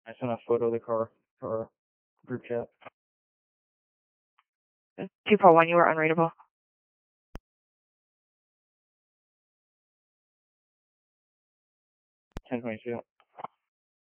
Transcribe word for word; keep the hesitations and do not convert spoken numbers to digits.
I sent a photo of the car to our group chat. two four one, you were unreadable. ten twenty-two.